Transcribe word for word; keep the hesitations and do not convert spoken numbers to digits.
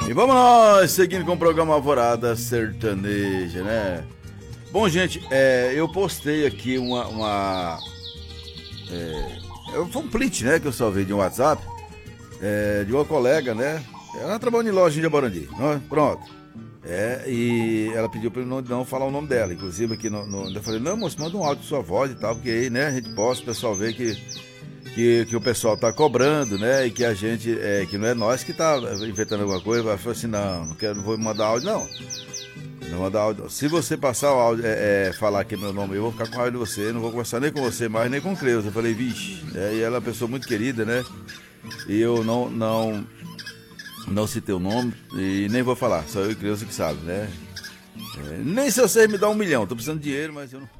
E vamos nós, seguindo com o programa Alvorada Sertaneja, né? Bom, gente, é, eu postei aqui uma... uma é, foi um print, né, que eu salvei de um WhatsApp, é, de uma colega, né? Ela trabalha em loja de Aborandi, né? Pronto. É, e ela pediu pra eu não, não falar o nome dela, inclusive aqui no, no, eu falei, não, moço, manda um áudio de sua voz e tal, porque aí, né, a gente posta, o pessoal ver que, que, que o pessoal tá cobrando, né, e que a gente, é, que não é nós que tá inventando alguma coisa. Ela falou assim, não, não quero, não vou mandar áudio, não. Não mandar áudio. Se você passar o áudio, é, é, falar aqui meu nome, eu vou ficar com raiva de você, não vou conversar nem com você mais, nem com o Cleusa. Eu falei, vixe, é, e ela é uma pessoa muito querida, né, e eu não, não, não citei o nome e nem vou falar, só eu e Cleusa que sabe, né. É, nem se você me dá um milhão, tô precisando de dinheiro, mas eu não...